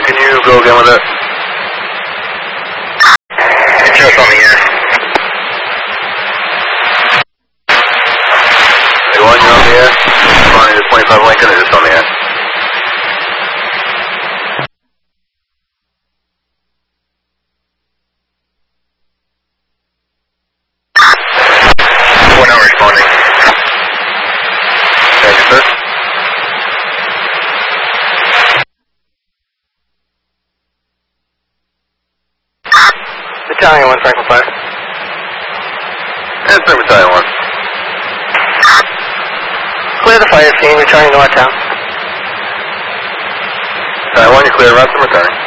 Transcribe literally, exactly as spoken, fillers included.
can you go again with it? Just on the air. Hey, one, you're on the air? You're on the twenty-five Lincoln or just on the air? We're not responding. Thank you, sir. Battalion one, Franklin Fire. Yes, sir, Battalion one. Clear the fire scene, returning to our town. Battalion one, you're clear, route to returning.